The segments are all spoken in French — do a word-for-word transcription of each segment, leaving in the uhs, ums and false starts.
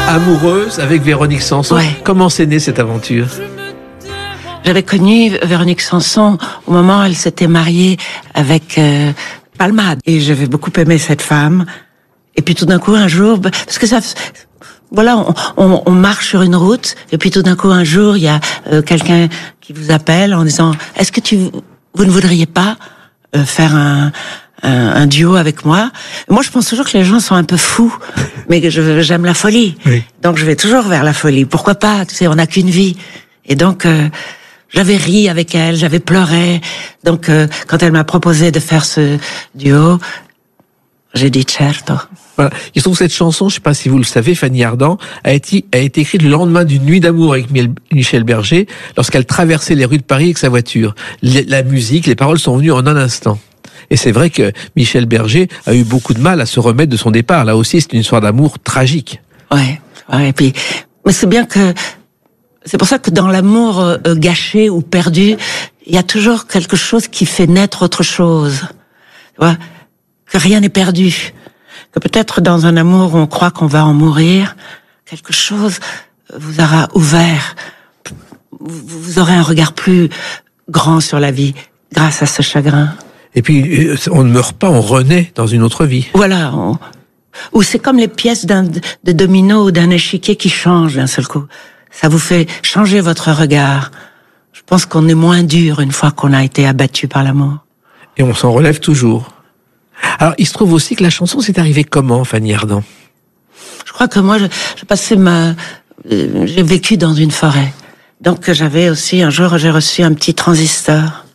Amoureuse avec Véronique Sanson. Ouais. Comment s'est née cette aventure? J'avais connu Véronique Sanson au moment où elle s'était mariée avec euh, Palmade. Et j'avais beaucoup aimé cette femme. Et puis tout d'un coup, un jour, parce que ça... Voilà, on, on, on marche sur une route, et puis tout d'un coup, un jour, il y a euh, quelqu'un qui vous appelle en disant « Est-ce que tu, vous ne voudriez pas euh, faire un, un, un duo avec moi ?» Moi, je pense toujours que les gens sont un peu fous, mais que je, j'aime la folie. Oui. Donc, je vais toujours vers la folie. Pourquoi pas? Tu sais, on n'a qu'une vie. Et donc... Euh, J'avais ri avec elle, j'avais pleuré. Donc, euh, quand elle m'a proposé de faire ce duo, j'ai dit certo. Voilà. Il se trouve que cette chanson, je ne sais pas si vous le savez, Fanny Ardant, a été, a été écrite le lendemain d'une nuit d'amour avec Michel Berger, lorsqu'elle traversait les rues de Paris avec sa voiture. Les, la musique, les paroles sont venues en un instant. Et c'est vrai que Michel Berger a eu beaucoup de mal à se remettre de son départ. Là aussi, c'est une histoire d'amour tragique. Ouais, ouais. Et puis, mais c'est bien que... C'est pour ça que dans l'amour euh, gâché ou perdu, il y a toujours quelque chose qui fait naître autre chose. Tu vois, que rien n'est perdu. Que peut-être dans un amour où on croit qu'on va en mourir, quelque chose vous aura ouvert. Vous, vous aurez un regard plus grand sur la vie grâce à ce chagrin. Et puis, on ne meurt pas, on renaît dans une autre vie. Voilà. On... Ou c'est comme les pièces d'un de domino ou d'un échiquier qui changent d'un seul coup. Ça vous fait changer votre regard. Je pense qu'on est moins dur une fois qu'on a été abattu par l'amour. Et on s'en relève toujours. Alors, il se trouve aussi que la chanson s'est arrivée comment, Fanny Ardant? Je crois que moi, je, je passais ma... Euh, j'ai vécu dans une forêt. Donc, j'avais aussi, un jour, j'ai reçu un petit transistor.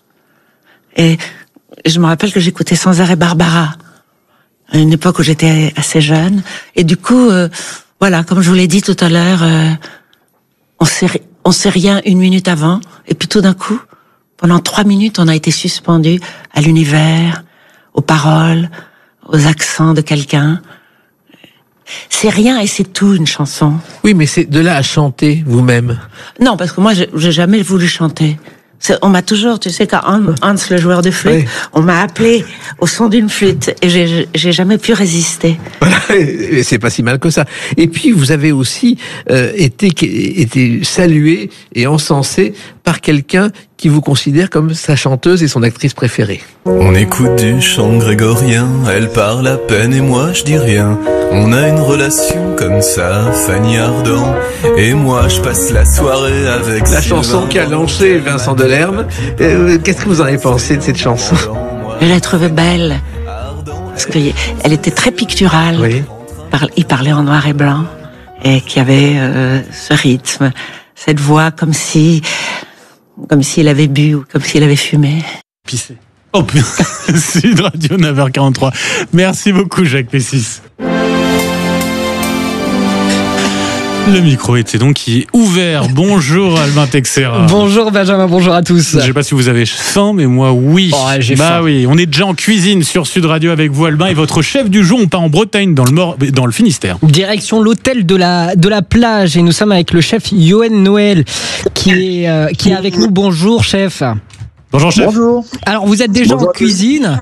Et je me rappelle que j'écoutais sans arrêt Barbara. À une époque où j'étais assez jeune. Et du coup, euh, voilà, comme je vous l'ai dit tout à l'heure... Euh, On sait, on sait rien une minute avant, et puis tout d'un coup, pendant trois minutes, on a été suspendu à l'univers, aux paroles, aux accents de quelqu'un. C'est rien et c'est tout, une chanson. Oui, mais c'est de là à chanter vous-même. Non, parce que moi, j'ai jamais voulu chanter. C'est, on m'a toujours, tu sais, quand Hans, le joueur de flûte, oui. On m'a appelé au son d'une flûte et j'ai, j'ai jamais pu résister. Voilà, et c'est pas si mal que ça. Et puis vous avez aussi euh, été, été salué et encensé par quelqu'un qui vous considère comme sa chanteuse et son actrice préférée. On écoute du chant grégorien, elle parle à peine et moi je dis rien. On a une relation comme ça, Fanny Ardant, et moi je passe la soirée avec la chanson qui a lancé Vincent Delerme. Euh, qu'est-ce que vous en avez pensé de cette chanson? Je l'ai trouvée belle, parce qu'elle était très picturale. Oui. Il parlait en noir et blanc, et qu'il y avait euh, ce rythme, cette voix comme si, comme s'il avait bu ou comme s'il avait fumé. Pissé. Oh putain, Sud Radio neuf heures quarante-trois. Merci beaucoup Jacques Pessis. Le micro était donc qui est ouvert. Bonjour Albin Texera. Bonjour Benjamin, bonjour à tous. Je sais pas si vous avez faim, mais moi oui. Oh, j'ai bah faim. oui, on est déjà en cuisine sur Sud Radio avec vous Albin et votre chef du jour. On part en Bretagne, dans le, Mor- dans le Finistère. Direction l'hôtel de la, de la plage et nous sommes avec le chef Yoann Noël qui est, euh, qui est avec nous. Bonjour chef. Bonjour chef. Bonjour. Alors vous êtes déjà Bonjour en cuisine?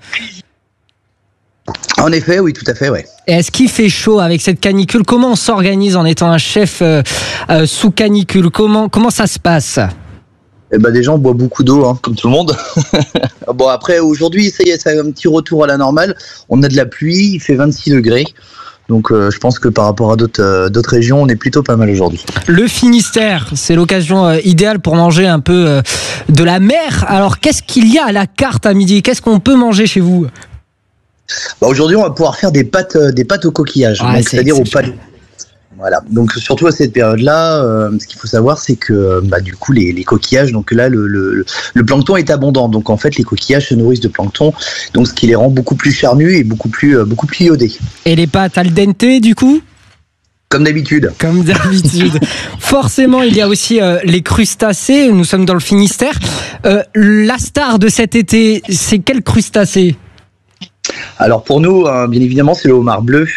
En effet, oui, tout à fait, ouais. Et est-ce qu'il fait chaud avec cette canicule? Comment on s'organise en étant un chef euh, euh, sous canicule? Comment, comment ça se passe? Eh ben, déjà, on boit beaucoup d'eau, hein, comme tout le monde. Bon, après, aujourd'hui, ça y est, c'est un petit retour à la normale. On a de la pluie, il fait vingt-six degrés. Donc, euh, je pense que par rapport à d'autres, euh, d'autres régions, on est plutôt pas mal aujourd'hui. Le Finistère, c'est l'occasion euh, idéale pour manger un peu euh, de la mer. Alors, qu'est-ce qu'il y a à la carte à midi? Qu'est-ce qu'on peut manger chez vous? Bah, aujourd'hui, on va pouvoir faire des pâtes, euh, des pâtes au coquillage, ouais, donc, c'est, c'est-à-dire c'est aux pâtes. Voilà. Donc surtout à cette période-là, euh, ce qu'il faut savoir, c'est que bah, du coup les, les coquillages, donc là le, le, le plancton est abondant, donc en fait les coquillages se nourrissent de plancton, donc ce qui les rend beaucoup plus charnus et beaucoup plus euh, beaucoup plus iodés. Et les pâtes al dente du coup? Comme d'habitude. Comme d'habitude. Forcément, il y a aussi euh, les crustacés. Nous sommes dans le Finistère. Euh, la star de cet été, c'est quel crustacé? Alors pour nous, euh, bien évidemment, c'est le homard bleu.